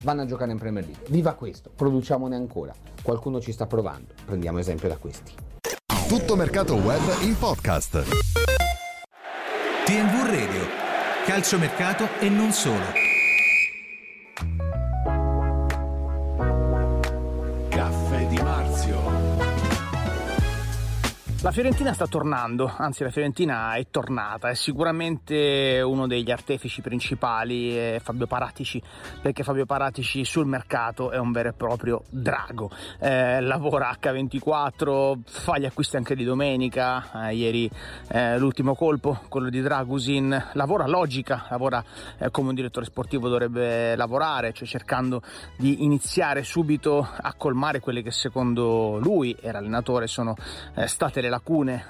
vanno a giocare in Premier League. Viva questo, produciamone ancora. Qualcuno ci sta provando, prendiamo esempio da questi. Tutto mercato web in podcast. TNW Radio, calciomercato e non solo. Caffè di Marzio. La Fiorentina sta tornando, anzi la Fiorentina è tornata, è sicuramente uno degli artefici principali è Fabio Paratici, perché Fabio Paratici sul mercato è un vero e proprio drago, lavora H24, fa gli acquisti anche di domenica, ieri l'ultimo colpo, quello di Dragusin, lavora logica, lavora come un direttore sportivo dovrebbe lavorare, cioè cercando di iniziare subito a colmare quelle che secondo lui era allenatore sono state le lacune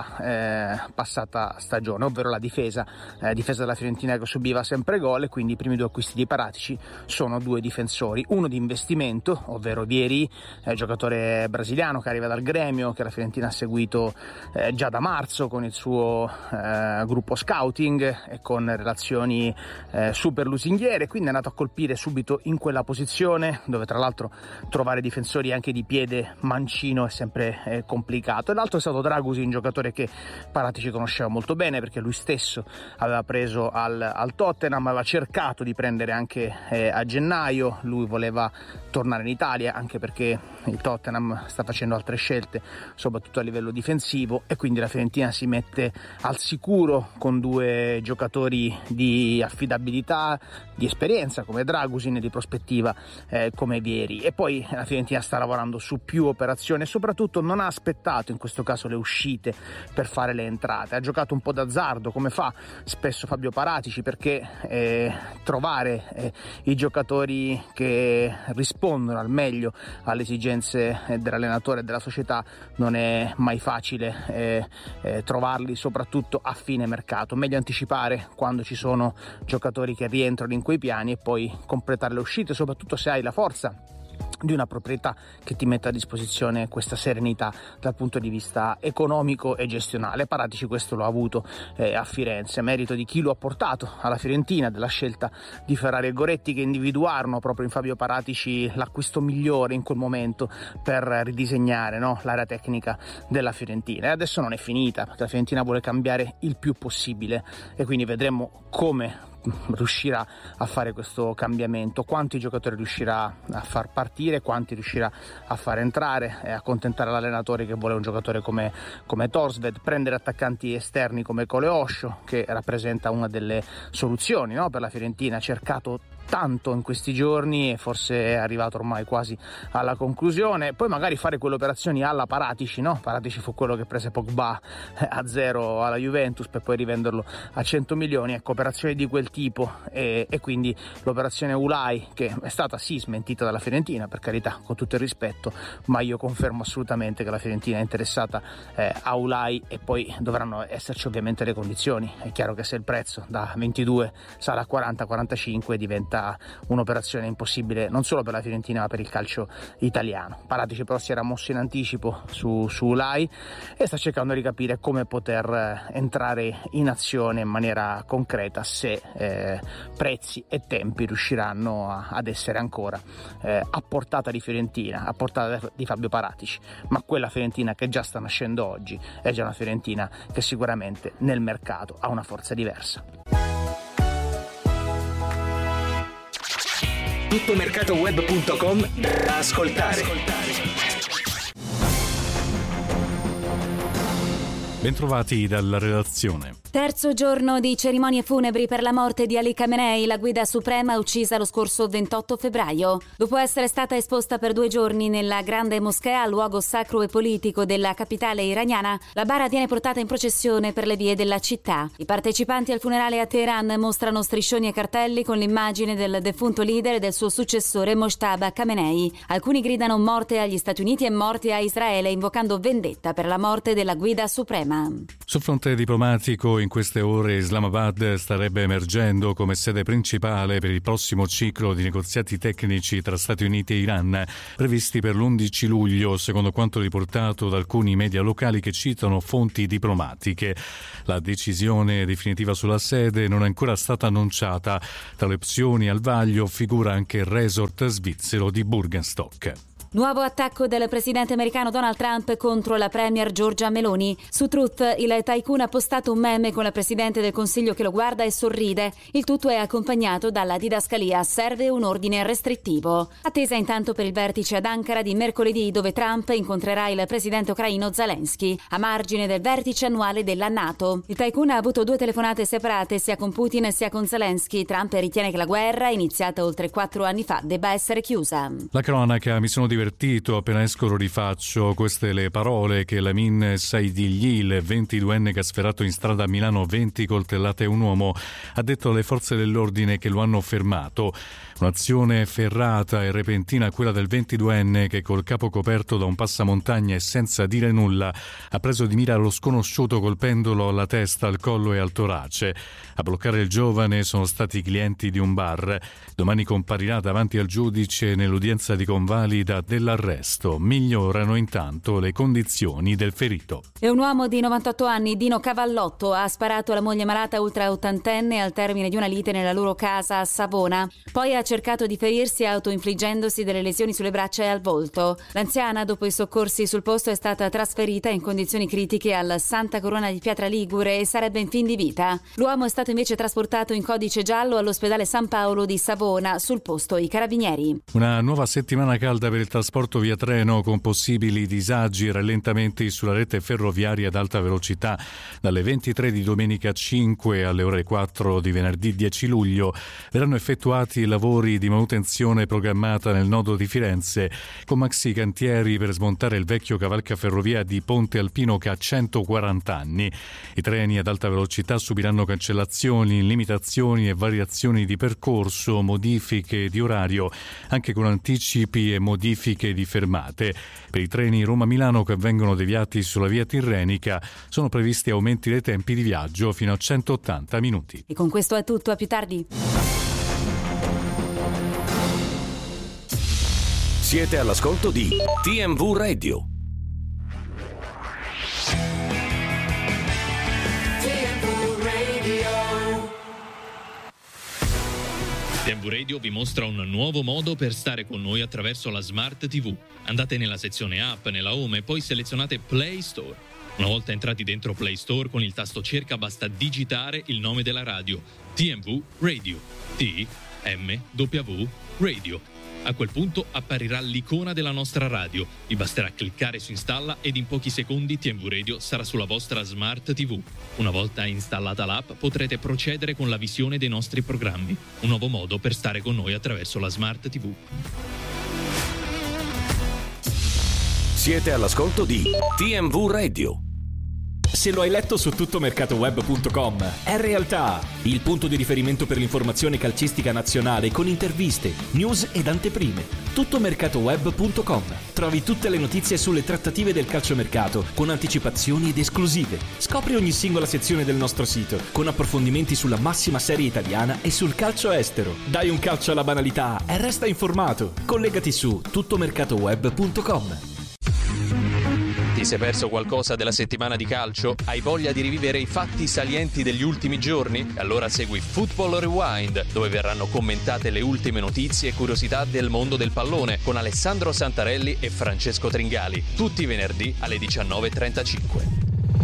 della passata stagione, ovvero la difesa della Fiorentina che subiva sempre gol, e quindi i primi due acquisti di Paratici sono due difensori, uno di investimento, ovvero Vieri, giocatore brasiliano che arriva dal Gremio, che la Fiorentina ha seguito già da marzo con il suo gruppo scouting e con relazioni super lusinghiere, quindi è andato a colpire subito in quella posizione dove tra l'altro trovare difensori anche di piede mancino è sempre complicato. E l'altro è stato Dragusin, un giocatore che Paratici conosceva molto bene perché lui stesso aveva preso al Tottenham, aveva cercato di prendere anche a gennaio, lui voleva tornare in Italia anche perché il Tottenham sta facendo altre scelte soprattutto a livello difensivo, e quindi la Fiorentina si mette al sicuro con due giocatori di affidabilità, di esperienza come Dragusin e di prospettiva come Vieri. E poi la Fiorentina sta lavorando su più operazioni e soprattutto non ha aspettato in questo caso le uscite per fare le entrate, ha giocato un po' d'azzardo come fa spesso Fabio Paratici, perché trovare i giocatori che rispondono al meglio alle esigenze dell'allenatore e della società non è mai facile, trovarli soprattutto a fine mercato, meglio anticipare quando ci sono giocatori che rientrano in quei piani e poi completare le uscite, soprattutto se hai la forza di una proprietà che ti mette a disposizione questa serenità dal punto di vista economico e gestionale. Paratici questo lo ha avuto a Firenze, merito di chi lo ha portato alla Fiorentina, della scelta di Ferrari e Goretti che individuarono proprio in Fabio Paratici l'acquisto migliore in quel momento per ridisegnare, no, l'area tecnica della Fiorentina. E adesso non è finita, perché la Fiorentina vuole cambiare il più possibile e quindi vedremo come riuscirà a fare questo cambiamento, quanti giocatori riuscirà a far partire, quanti riuscirà a far entrare e accontentare l'allenatore che vuole un giocatore come Torsved, prendere attaccanti esterni come Coleoscio, che rappresenta una delle soluzioni, no, per la Fiorentina, cercato tanto in questi giorni e forse è arrivato ormai quasi alla conclusione. Poi magari fare quelle operazioni alla Paratici, no? Paratici fu quello che prese Pogba a 0 alla Juventus per poi rivenderlo a 100 milioni, ecco, operazioni di quel tipo e quindi l'operazione Ulai, che è stata sì smentita dalla Fiorentina, per carità, con tutto il rispetto, ma io confermo assolutamente che la Fiorentina è interessata a Ulai e poi dovranno esserci ovviamente le condizioni. È chiaro che se il prezzo da 22 sale a 40-45 diventa un'operazione impossibile non solo per la Fiorentina ma per il calcio italiano. Paratici però si era mosso in anticipo su Ulai e sta cercando di capire come poter entrare in azione in maniera concreta, se prezzi e tempi riusciranno ad essere ancora a portata di Fiorentina, a portata di Fabio Paratici. Ma quella Fiorentina che già sta nascendo oggi è già una Fiorentina che sicuramente nel mercato ha una forza diversa. Tuttomercatoweb.com da ascoltare. Bentrovati dalla redazione. Terzo giorno di cerimonie funebri per la morte di Ali Khamenei, la guida suprema uccisa lo scorso 28 febbraio. Dopo essere stata esposta per 2 giorni nella grande moschea, luogo sacro e politico della capitale iraniana, la bara viene portata in processione per le vie della città. I partecipanti al funerale a Teheran mostrano striscioni e cartelli con l'immagine del defunto leader e del suo successore Mojtaba Khamenei. Alcuni gridano morte agli Stati Uniti e morte a Israele, invocando vendetta per la morte della guida suprema. Sul fronte diplomatico in queste ore Islamabad starebbe emergendo come sede principale per il prossimo ciclo di negoziati tecnici tra Stati Uniti e Iran, previsti per l'11 luglio, secondo quanto riportato da alcuni media locali che citano fonti diplomatiche. La decisione definitiva sulla sede non è ancora stata annunciata. Tra le opzioni al vaglio figura anche il resort svizzero di Bürgenstock. Nuovo attacco del presidente americano Donald Trump contro la premier Giorgia Meloni. Su Truth il tycoon ha postato un meme con la presidente del Consiglio che lo guarda e sorride. Il tutto è accompagnato dalla didascalia "serve un ordine restrittivo". Attesa intanto per il vertice ad Ankara di mercoledì, dove Trump incontrerà il presidente ucraino Zelensky, a margine del vertice annuale della NATO. Il tycoon ha avuto 2 telefonate separate sia con Putin sia con Zelensky. Trump ritiene che la guerra, iniziata oltre 4 anni fa, debba essere chiusa. La cronaca: mi sono divertito appena esco lo rifaccio. Queste le parole che Lamin Saidilli, il 22enne che ha sferato in strada a Milano 20 coltellate a un uomo, ha detto alle forze dell'ordine che lo hanno fermato. Un'azione ferrata e repentina quella del 22enne che, col capo coperto da un passamontagna e senza dire nulla, ha preso di mira lo sconosciuto colpendolo alla testa, al collo e al torace. A bloccare il giovane sono stati i clienti di un bar. Domani comparirà davanti al giudice nell'udienza di convalida dell'arresto. Migliorano intanto le condizioni del ferito. E un uomo di 98 anni, Dino Cavallotto, ha sparato alla moglie malata ultra ottantenne al termine di una lite nella loro casa a Savona. Poi ha cercato di ferirsi autoinfliggendosi delle lesioni sulle braccia e al volto. L'anziana, dopo i soccorsi sul posto, è stata trasferita in condizioni critiche al Santa Corona di Pietra Ligure e sarebbe in fin di vita. L'uomo è stato invece trasportato in codice giallo all'ospedale San Paolo di Savona, sul posto i carabinieri. Una nuova settimana calda per il trasporto via treno, con possibili disagi e rallentamenti sulla rete ferroviaria ad alta velocità. Dalle 23 di domenica 5 alle ore 4 di venerdì 10 luglio verranno effettuati lavori di manutenzione programmata nel nodo di Firenze, con maxi cantieri per smontare il vecchio cavalcaferrovia di Ponte Alpino che ha 140 anni. I treni ad alta velocità subiranno cancellazioni, limitazioni e variazioni di percorso, modifiche di orario, anche con anticipi e modifiche di fermate. Per i treni Roma-Milano che vengono deviati sulla via Tirrenica sono previsti aumenti dei tempi di viaggio fino a 180 minuti. E con questo è tutto, a più tardi. Siete all'ascolto di TMV Radio. TMV Radio vi mostra un nuovo modo per stare con noi attraverso la Smart TV. Andate nella sezione app, nella home e poi selezionate Play Store. Una volta entrati dentro Play Store, con il tasto cerca basta digitare il nome della radio: TMV Radio. TMW Radio. A quel punto apparirà l'icona della nostra radio. Vi basterà cliccare su installa ed in pochi secondi TMV Radio sarà sulla vostra Smart TV. Una volta installata l'app potrete procedere con la visione dei nostri programmi. Un nuovo modo per stare con noi attraverso la Smart TV. Siete all'ascolto di TMV Radio. Se lo hai letto su tuttomercatoweb.com, è realtà, il punto di riferimento per l'informazione calcistica nazionale con interviste, news ed anteprime. Tuttomercatoweb.com. Trovi tutte le notizie sulle trattative del calciomercato con anticipazioni ed esclusive. Scopri ogni singola sezione del nostro sito con approfondimenti sulla massima serie italiana e sul calcio estero. Dai un calcio alla banalità e resta informato. Collegati su tuttomercatoweb.com. Ti sei perso qualcosa della settimana di calcio? Hai voglia di rivivere i fatti salienti degli ultimi giorni? Allora segui Football Rewind, dove verranno commentate le ultime notizie e curiosità del mondo del pallone con Alessandro Santarelli e Francesco Tringali, tutti i venerdì alle 19:35.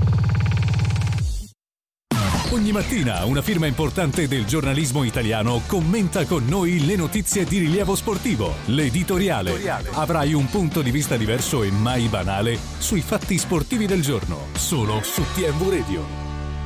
Ogni mattina una firma importante del giornalismo italiano commenta con noi le notizie di rilievo sportivo. L'editoriale. Avrai un punto di vista diverso e mai banale sui fatti sportivi del giorno, solo su TMV Radio.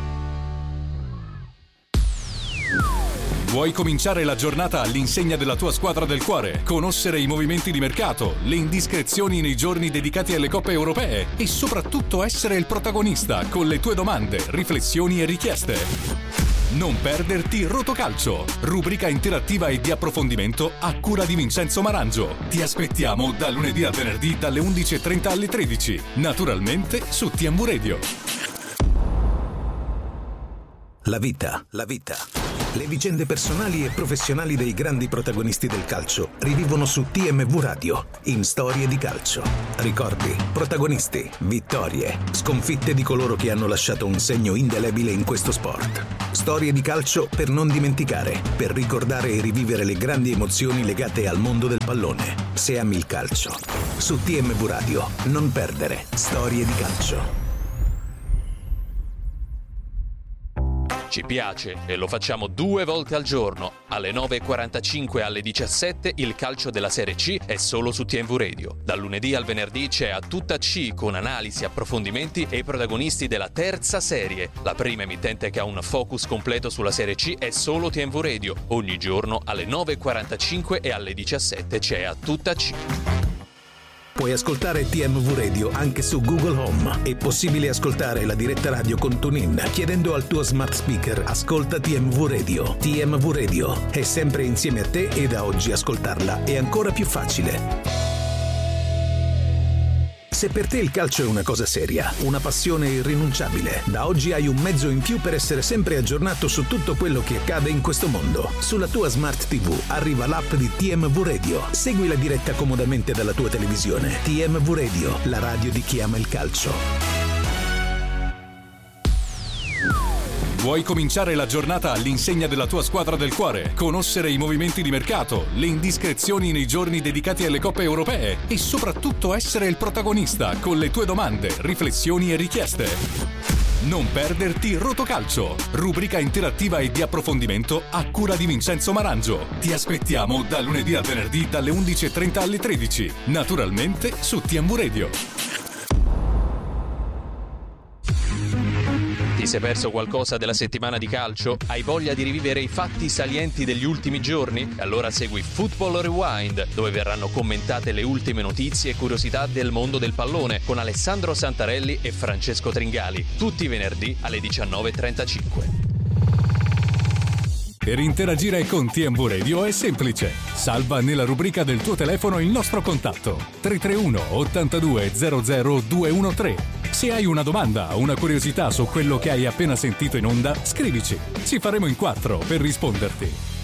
Vuoi cominciare la giornata all'insegna della tua squadra del cuore? Conoscere i movimenti di mercato, le indiscrezioni nei giorni dedicati alle coppe europee e soprattutto essere il protagonista con le tue domande, riflessioni e richieste? Non perderti Rotocalcio, rubrica interattiva e di approfondimento a cura di Vincenzo Marangio. Ti aspettiamo da lunedì a venerdì dalle 11:30 alle 13, naturalmente su TMV Radio. La vita. Le vicende personali e professionali dei grandi protagonisti del calcio rivivono su TMV Radio, in Storie di Calcio. Ricordi, protagonisti, vittorie, sconfitte di coloro che hanno lasciato un segno indelebile in questo sport. Storie di calcio per non dimenticare, per ricordare e rivivere le grandi emozioni legate al mondo del pallone. Se ami il calcio. Su TMV Radio, non perdere Storie di Calcio. Ci piace e lo facciamo 2 volte al giorno. Alle 9.45 e alle 17 il calcio della Serie C è solo su TMV Radio. Dal lunedì al venerdì c'è A Tutta C con analisi, approfondimenti e i protagonisti della terza serie. La prima emittente che ha un focus completo sulla Serie C è solo TMV Radio. Ogni giorno alle 9.45 e alle 17 c'è A Tutta C. Puoi ascoltare TMV Radio anche su Google Home. È possibile ascoltare la diretta radio con TuneIn chiedendo al tuo smart speaker "Ascolta TMV Radio". TMV Radio è sempre insieme a te e da oggi ascoltarla è ancora più facile. Se per te il calcio è una cosa seria, una passione irrinunciabile, da oggi hai un mezzo in più per essere sempre aggiornato su tutto quello che accade in questo mondo. Sulla tua Smart TV arriva l'app di TMV Radio. Segui la diretta comodamente dalla tua televisione. TMV Radio, la radio di chi ama il calcio. Vuoi cominciare la giornata all'insegna della tua squadra del cuore? Conoscere i movimenti di mercato, le indiscrezioni nei giorni dedicati alle coppe europee e soprattutto essere il protagonista con le tue domande, riflessioni e richieste? Non perderti Rotocalcio, rubrica interattiva e di approfondimento a cura di Vincenzo Marangio. Ti aspettiamo da lunedì a venerdì dalle 11.30 alle 13, naturalmente su TMV Radio. Ti sei perso qualcosa della settimana di calcio? Hai voglia di rivivere i fatti salienti degli ultimi giorni? Allora segui Football Rewind, dove verranno commentate le ultime notizie e curiosità del mondo del pallone con Alessandro Santarelli e Francesco Tringali, tutti i venerdì alle 19.35. Per interagire con TMV Radio è semplice. Salva nella rubrica del tuo telefono il nostro contatto 331 82 00 213. Se hai una domanda o una curiosità su quello che hai appena sentito in onda, scrivici. Ci faremo in 4 per risponderti.